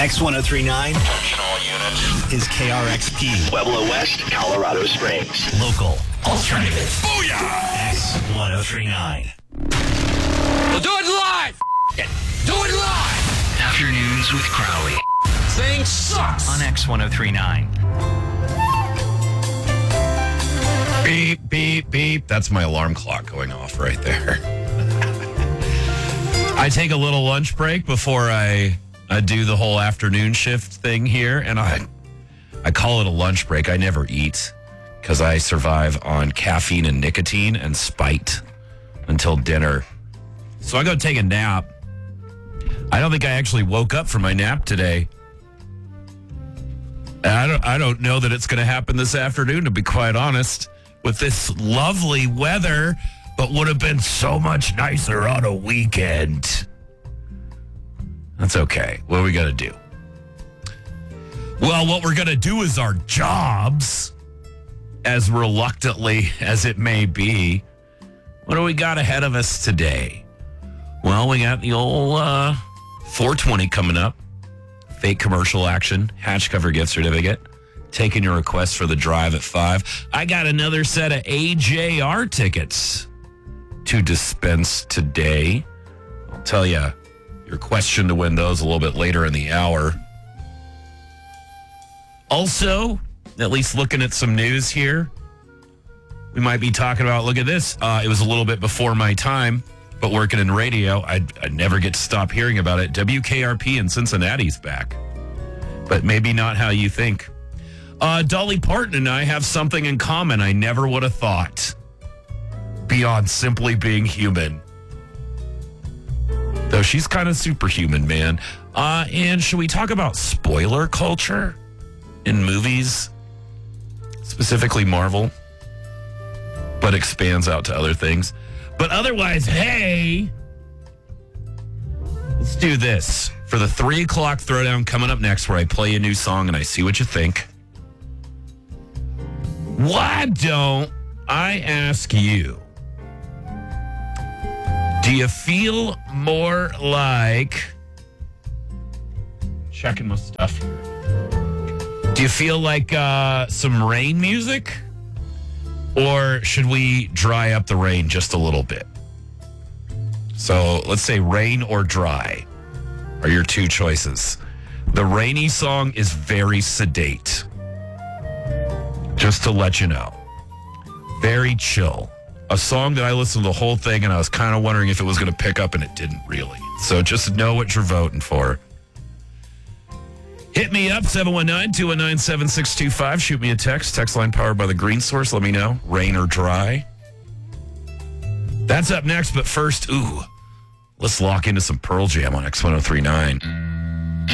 X1039 Attention all units. is KRXP. Pueblo West, Colorado Springs. Local. Alternative. Booyah! X1039. We'll do it live! Do it live! Afternoons with Crowley. Thing sucks! On X1039. Beep, beep, beep. That's my alarm clock going off right there. I take a little lunch break before I do the whole afternoon shift thing here, and I call it a lunch break. I never eat because I survive on caffeine and nicotine and spite until dinner. So I go take a nap. I don't think I actually woke up from my nap today. And I don't know that it's going to happen this afternoon, to be quite honest, with this lovely weather, but would have been so much nicer on a weekend. That's okay. What are we going to do? Well, what we're going to do is our jobs, as reluctantly as it may be. What do we got ahead of us today? Well, we got the old 420 coming up. Fake commercial action, hatch cover gift certificate. Taking your request for the drive at 5. I got another set of AJR tickets to dispense today. I'll tell you your question to win those a little bit later in the hour. Also, at least looking at some news here, we might be talking about, look at this. It was a little bit before my time, but working in radio, I'd never get to stop hearing about it. WKRP in Cincinnati's back, but maybe not how you think. Dolly Parton and I have something in common I never would have thought, beyond simply being human. Though she's kind of superhuman, man. And should we talk about spoiler culture in movies, specifically Marvel, but expands out to other things? But otherwise, hey, let's do this. For the 3 o'clock throwdown coming up next, where I play a new song and I see what you think. Why don't I ask you, do you feel more like, checking my stuff here, do you feel like some rain music? Or should we dry up the rain just a little bit? So let's say rain or dry are your two choices. The rainy song is very sedate. Just to let you know. Very chill. A song that I listened to the whole thing and I was kind of wondering if it was going to pick up, and it didn't really. So just know what you're voting for. Hit me up, 719-219-7625. Shoot me a text. Text line powered by the Green Source. Let me know. Rain or dry. That's up next, but first, let's lock into some Pearl Jam on X1039.